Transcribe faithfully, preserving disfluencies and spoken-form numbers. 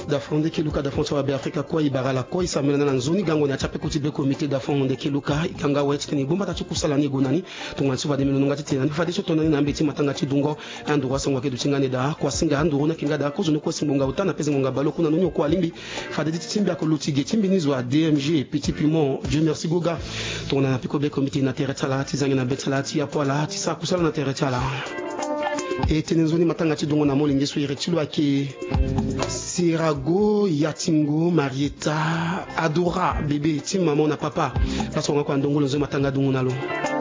d'afond de Kiluka d'afond sur la Afrique quoi ibarala quoi isamena na nzoni gango na chape kuti be comité d'afond de Kiluka ikanga wet ni bomba ta kusala ni gonani tunga tsuba de mino ngati tina fadi so tonani na mbeti matanga tidungo andu wasangwa ke duchingane da kwa singa andu ona kinga da ko zo ko singonga utana pese ngonga balo kuna nonyo ko alimbi fadi titimbi ko lutige timbi nizwa D M G petit piment Dieu merci goga tona na piko be comité na terre tala tizanga na betala ti apola ti sa kusala na terre tala et tenezoni matanga tidungo na molingi so iretilo ake Sirago Yatingo Marieta Adora bébé tim maman na papa parce qu'on a quoi ndongo lozo matanga dungo nalo